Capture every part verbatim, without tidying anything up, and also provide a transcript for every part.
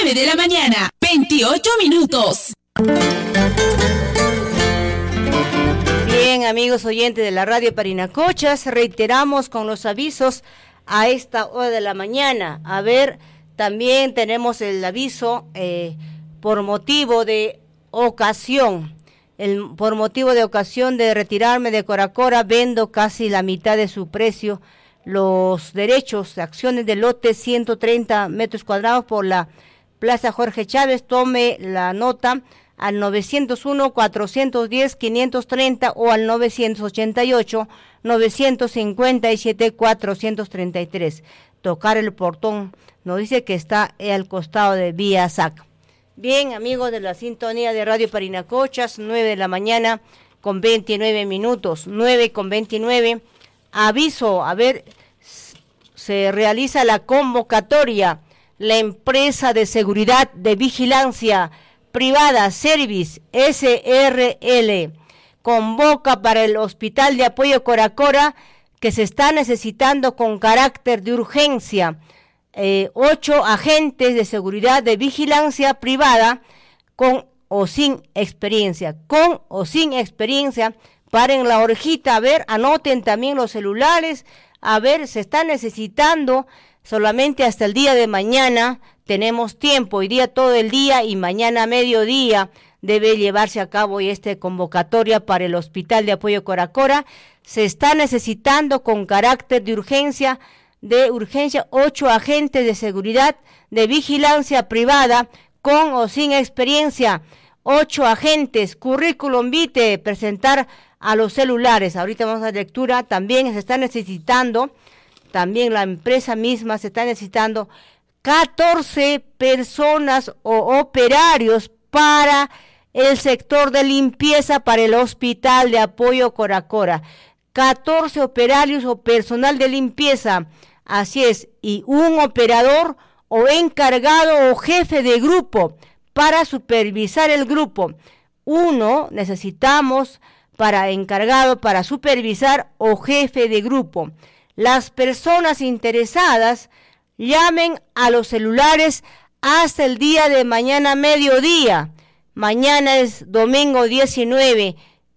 nueve de la mañana, veintiocho minutos. Bien, amigos oyentes de la radio Parinacochas, reiteramos con los avisos a esta hora de la mañana. A ver, también tenemos el aviso eh, por motivo de ocasión. El, por motivo de ocasión de retirarme de Coracora, vendo casi la mitad de su precio los derechos de acciones del lote ciento treinta metros cuadrados por la Plaza Jorge Chávez. Tome la nota al novecientos uno, cuatrocientos diez, quinientos treinta o al novecientos ochenta y ocho, novecientos cincuenta y siete, cuatrocientos treinta y tres. Tocar el portón, nos dice que está al costado de Vía S A C. Bien, amigos de la sintonía de Radio Parinacochas, nueve de la mañana con veintinueve minutos, nueve con veintinueve. Aviso, a ver, se realiza la convocatoria. La empresa de seguridad de vigilancia privada Service S R L convoca para el Hospital de Apoyo Coracora, que se está necesitando con carácter de urgencia, eh, ocho agentes de seguridad de vigilancia privada con o sin experiencia, con o sin experiencia. Paren la orejita, a ver, anoten también los celulares, a ver, se está necesitando solamente hasta el día de mañana. Tenemos tiempo, hoy día todo el día y mañana mediodía debe llevarse a cabo esta convocatoria para el Hospital de Apoyo Coracora. Se está necesitando con carácter de urgencia, de urgencia, ocho agentes de seguridad de vigilancia privada con o sin experiencia. Ocho agentes, currículum vitae, presentar a los celulares. Ahorita vamos a la lectura. También se está necesitando, también la empresa misma se está necesitando catorce personas o operarios para el sector de limpieza para el Hospital de Apoyo Coracora. catorce operarios o personal de limpieza, así es, y un operador o encargado o jefe de grupo para supervisar el grupo. Uno necesitamos para encargado, para supervisar o jefe de grupo. Las personas interesadas llamen a los celulares hasta el día de mañana mediodía. Mañana es domingo diecinueve.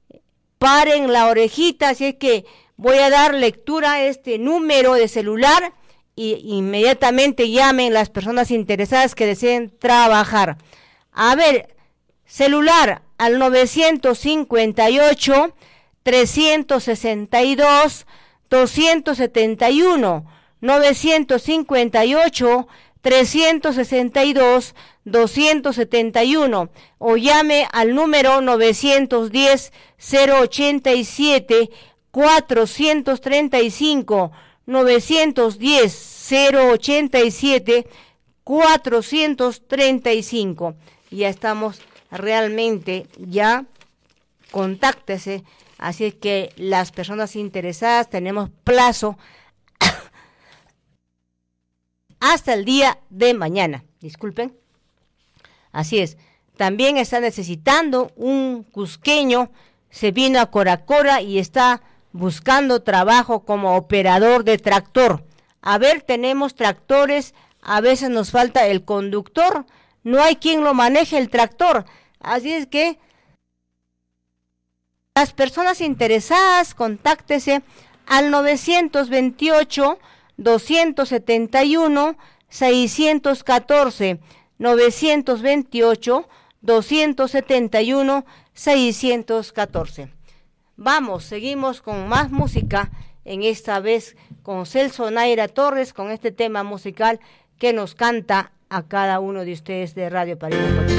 Paren la orejita, así es que voy a dar lectura a este número de celular y inmediatamente llamen las personas interesadas que deseen trabajar. A ver, celular al novecientos cincuenta y ocho, trescientos sesenta y dos, doscientos setenta y uno, novecientos cincuenta y ocho, trescientos sesenta y dos, doscientos setenta y uno, o llame al número novecientos diez, cero ochenta y siete, cuatrocientos treinta y cinco, novecientos diez, cero ochenta y siete, cuatrocientos treinta y cinco. Ya estamos realmente, ya contáctese, así es que las personas interesadas tenemos plazo hasta el día de mañana, disculpen, así es. También está necesitando un cusqueño, se vino a Coracora y está buscando trabajo como operador de tractor. A ver, tenemos tractores, a veces nos falta el conductor, no hay quien lo maneje el tractor, así es que las personas interesadas, contáctese al novecientos veintiocho, doscientos setenta y uno, seiscientos catorce, novecientos veintiocho, doscientos setenta y uno, seiscientos catorce. Vamos, seguimos con más música, en esta vez con Celso Naira Torres, con este tema musical que nos canta a cada uno de ustedes de Radio Parinacochas.